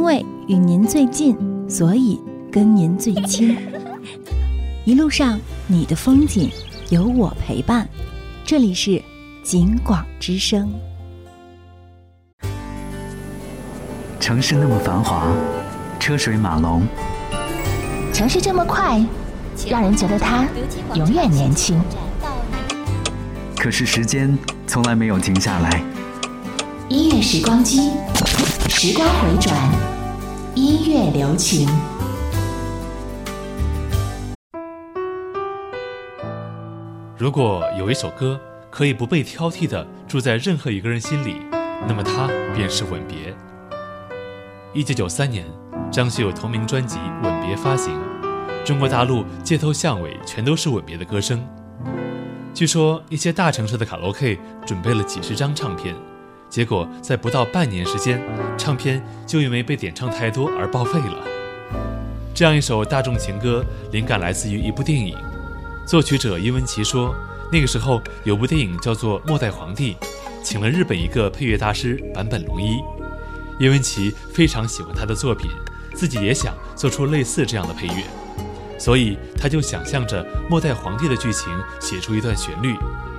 为与您最近，所以跟您最亲。一路上你的风景有我陪伴，这里是景广之声。 城市那么繁华，车水马龙， 城市这么快，让人觉得它永远年轻。 可是时间从来没有停下来。 音乐时光机，时光回转，音乐留情。 如果有一首歌可以不被挑剔地住在任何一个人心里，那么它便是《吻别》。1993年，张学友同名专辑《吻别》发行，中国大陆街头巷尾全都是《吻别》的歌声。据说一些大城市的卡拉 OK 准备了几十张唱片，结果在不到半年时间，唱片就因为被点唱太多而报废了。这样一首大众情歌，灵感来自于一部电影。作曲者伊文奇说，那个时候有部电影叫做《末代皇帝》，请了日本一个配乐大师坂本龙一。伊文奇非常喜欢他的作品，自己也想做出类似这样的配乐，所以他就想象着末代皇帝的剧情写出一段旋律，